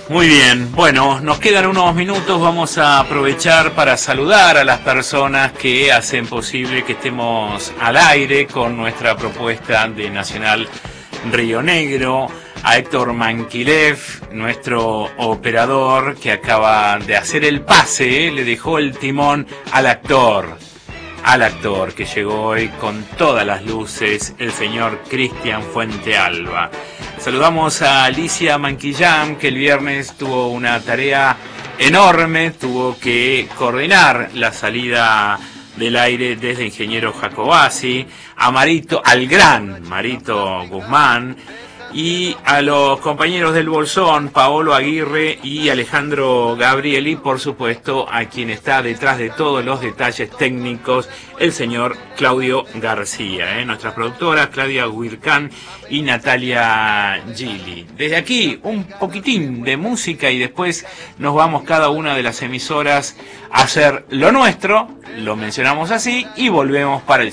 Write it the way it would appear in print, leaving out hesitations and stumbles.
Muy bien, bueno, nos quedan unos minutos, vamos a aprovechar para saludar a las personas que hacen posible que estemos al aire con nuestra propuesta de Nacional Río Negro, a Héctor Manquilev, nuestro operador que acaba de hacer el pase, le dejó el timón al actor que llegó hoy con todas las luces, el señor Cristian Fuentealba. Saludamos a Alicia Manquillán, que el viernes tuvo una tarea enorme, tuvo que coordinar la salida del aire desde Ingeniero Jacobasi, a Marito, al gran Marito Guzmán, y a los compañeros del Bolsón, Paolo Aguirre y Alejandro Gabrieli, por supuesto, a quien está detrás de todos los detalles técnicos, el señor Claudio García, nuestras productoras Claudia Huircán y Natalia Gili. Desde aquí, un poquitín de música y después nos vamos cada una de las emisoras a hacer lo nuestro, lo mencionamos así, y volvemos para el